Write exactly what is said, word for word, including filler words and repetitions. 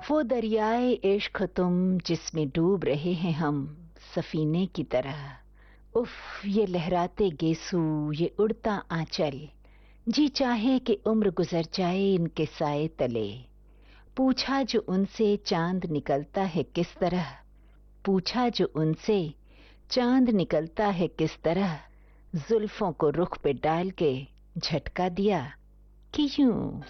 वो दरियाए इश्क तुम जिसमें डूब रहे हैं हम सफीने की तरह। उफ, ये लहराते गेसू, ये उड़ता आंचल, जी चाहे कि उम्र गुजर जाए इनके साए तले। पूछा जो उनसे चांद निकलता है किस तरह, पूछा जो उनसे चांद निकलता है किस तरह, जुल्फों को रुख पे डाल के झटका दिया कि यूं।